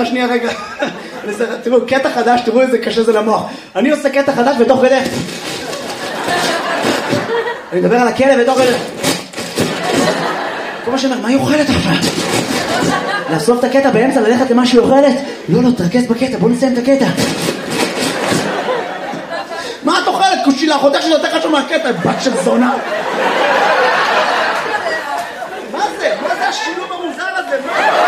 שנייה רגע. תראו, קטע חדש, תראו איזה קשה זה למוח. אני עושה קטע חדש ותוך כדי. אני מדבר על הכלב ותוך כדי. כל מה שאומר, מה היא אוכלת עכשיו? לאסוף את הקטע באמצע, ללכת למה שהיא אוכלת? לא, תרכז בקטע, בוא נסיים את הקטע. מה את אוכלת? קושילה, אחותך שזה יותר חשוב מהקטע, בת של זונה. מה זה? מה זה השילוב המוזר הזה?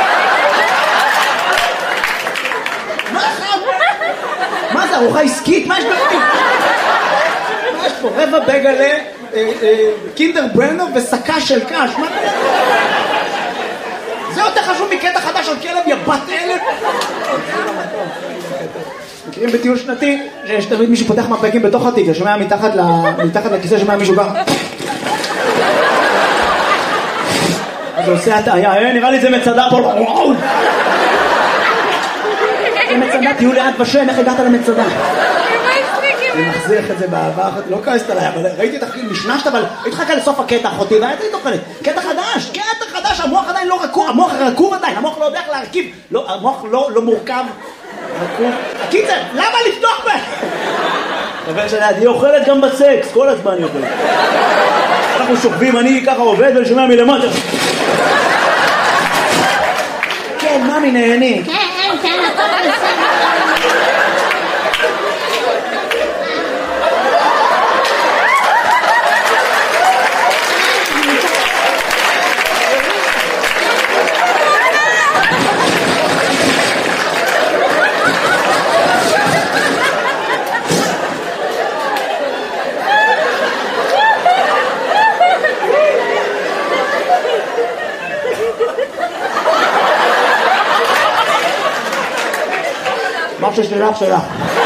מה זה? ארוחה עסקית? מה יש בפנים? מה יש פה? רבע בגלה, קינדר ברנר ושקה של קש. מה זה? זה יותר חשוב מקטע חדש על כלב, יא בת אלף. מכירים בטיול שנתי שיש תמיד מישהו פותח מפקים בתוך התיק, שומע מתחת לכיסא, שומע מישהו ככה. אז הוא עושה הטעיה, נראה לי זה מצדה פה. זה מצדה, תהיו ליד בשם, איך הגעת למצדה? אני מחזיך את זה באהבה, לא כעסת עליי, אבל ראיתי את החיים, נשנשת, אבל הייתי חכה לסוף הקטע אחותי, והייתי תוכלת, קטע חדש, המוח עדיין לא רקוב, המוח רקוב עדיין, המוח לא יודע איך להרכיב, המוח לא מורכב, רקוב. הקיצר, למה לפתוח בהם? חבר שלי, היא אוכלת גם בסקס, כל הזמן היא אוכלת. אנחנו שוכבים, אני ככה עובד ושומע מלמטה. כן, ממי נהני. כן, הכל בסדר. מה ששאלה?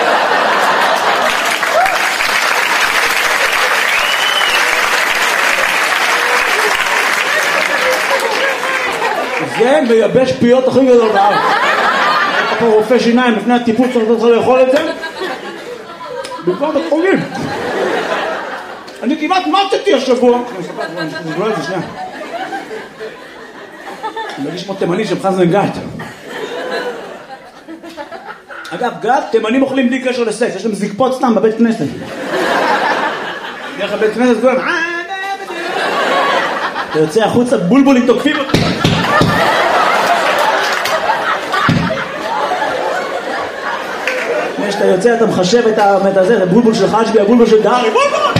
זה מייבש פיות הכי גדול בארץ. אתה פה רופא שיניים לפני הטיפול צריך לאכול את זה בכלל בתחולים. אני כמעט מתתי השבוע. אני לא את זה, שנייה. אני מרגיש כמו תימני של חזן גת. אגב, גת, תימנים אוכלים בלי קשר לסקס, יש להם זקפות סתם בבית כנסת. דרך הבית כנסת כולם, אתה יוצא החוצה, בולבולים תוקפים אותי. כשאתה יוצא, אתה מחשב את הזה, הבולבול של חשבי, הבולבול של דהרי, בולבול!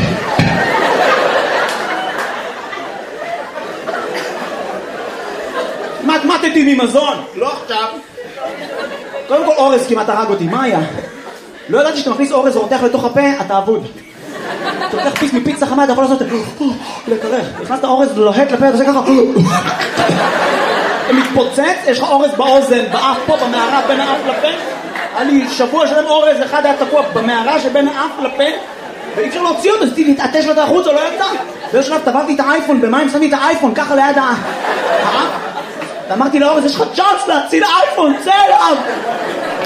מתמטתי ממזון, לא עכשיו. קודם כל אורז כמעט הרג אותי, מה היה? לא ידעתי שאתה מכניס אורז ורותח לתוך הפה, אתה אבוד. אתה לוקח פיס מפיצה חמה, אתה יכול לעשות לקרח. הכנסת אורז לוהט לפה, אתה עושה ככה. אתה מתפוצץ, יש לך אורז באוזן, באף פה, במערה, בין האף לפה. היה לי שבוע שלם אורז, אחד היה תקוע במערה שבין האף לפה, ואי אפשר להוציא אותו, אז תתעטש לו את החוץ, או לא יצא. באיזשהו שלב טבעתי את האייפון, במים שמתי את האייפון, ככה ליד האף. ואמרתי לאורז, יש לך צ'אנס להציל האייפון, צא אליו!